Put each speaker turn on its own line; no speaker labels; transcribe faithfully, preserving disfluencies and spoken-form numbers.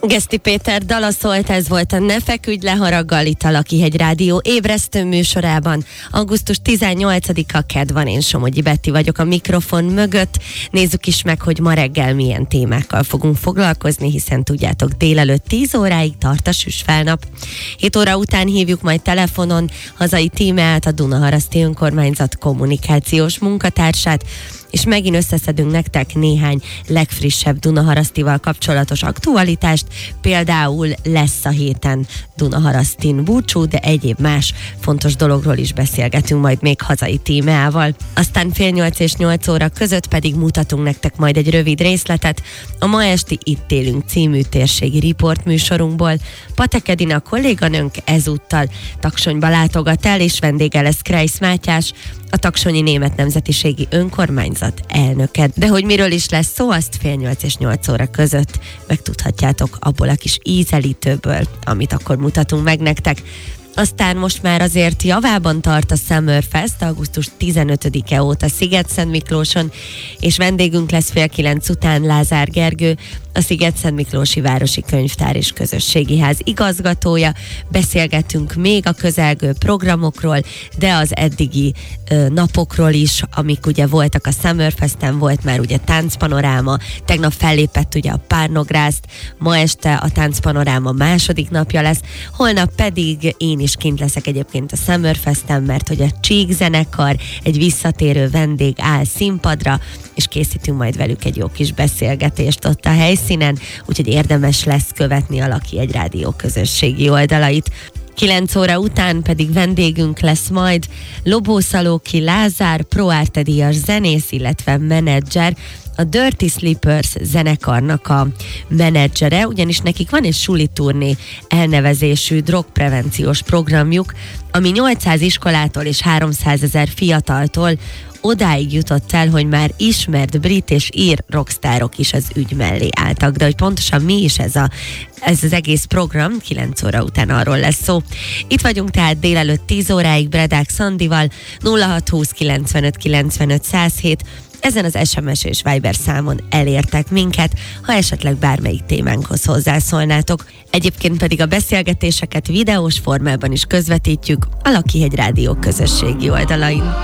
Geszti Péter dala szólt, ez volt a Ne feküdj le haraggal itt a Lakihegy Rádió ébresztő műsorában. augusztus tizennyolcadika kedd van, én Somogyi Betti vagyok a mikrofon mögött. Nézzük is meg, hogy ma reggel milyen témákkal fogunk foglalkozni, hiszen tudjátok, délelőtt tíz óráig tart a süsfelnap. hét óra után hívjuk majd telefonon hazai tímeát, a Dunaharaszti Önkormányzat kommunikációs munkatársát, és megint összeszedünk nektek néhány legfrissebb Dunaharasztival kapcsolatos aktualitást, például lesz a héten Dunaharasztin búcsú, de egyéb más fontos dologról is beszélgetünk majd még hazai tímeával. Aztán fél nyolc és nyolc óra között pedig mutatunk nektek majd egy rövid részletet a ma esti Itt élünk című térségi riportműsorunkból. Patek Edina kolléganőnk ezúttal Taksonyba látogat el, és vendége lesz Kreisz Mátyás, a Taksonyi Német Nemzetiségi Önkormányzat elnöke. De hogy miről is lesz szó, azt fél nyolc és nyolc óra között megtudhatjátok abból a kis ízelítőből, amit akkor mutatunk meg nektek. Aztán most már azért javában tart a Summerfest, augusztus tizenötödike óta Szigetszentmiklóson, és vendégünk lesz fél kilenc után Lázár Gergő, a Szigetszentmiklósi Városi Könyvtár és Közösségi Ház igazgatója. Beszélgetünk még a közelgő programokról, de az eddigi ö, napokról is, amik ugye voltak a Summerfesten, volt már ugye táncpanoráma, tegnap fellépett ugye a Párnográszt, ma este a táncpanoráma második napja lesz, holnap pedig én is kint leszek egyébként a Summerfesten, mert hogy a Csík zenekar, egy visszatérő vendég áll színpadra, és készítünk majd velük egy jó kis beszélgetést ott a helyszínen, úgyhogy érdemes lesz követni a Lakihegy Rádió közösségi oldalait. kilenc óra után pedig vendégünk lesz majd Lobó Szalóki Lázár, Pro Arte díjas zenész, illetve menedzser, a Dirty Slippers zenekarnak a menedzsere, ugyanis nekik van egy suli turné elnevezésű drogprevenciós programjuk, ami nyolcszáz iskolától és háromszázezer fiataltól odáig jutott el, hogy már ismert brit és ír rockstárok is az ügy mellé álltak. De hogy pontosan mi is ez, a, ez az egész program, kilenc óra után arról lesz szó. Itt vagyunk tehát délelőtt tíz óráig Bredák Szandival, nulla hat húsz kilencvenöt kilencvenöt száz hét. Ezen az es em es és Viber számon elértek minket, ha esetleg bármelyik témánkhoz hozzászólnátok. Egyébként pedig a beszélgetéseket videós formában is közvetítjük a Lakihegy Rádió közösségi oldalain.